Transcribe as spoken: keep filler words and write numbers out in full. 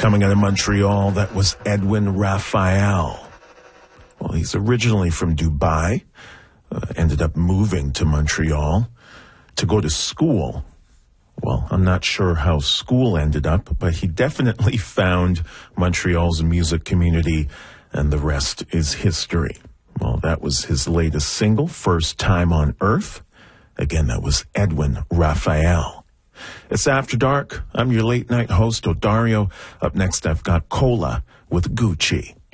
Coming out of Montreal, that was Edwin Raphael. Well, he's originally from Dubai, uh, ended up moving to Montreal to go to school. Well, I'm not sure how school ended up, but he definitely found Montreal's music community, and the rest is history. Well, that was his latest single, First Time on Earth. Again, that was Edwin Raphael. It's After Dark. I'm your late night host, Odario. Up next, I've got Cola with Gucci.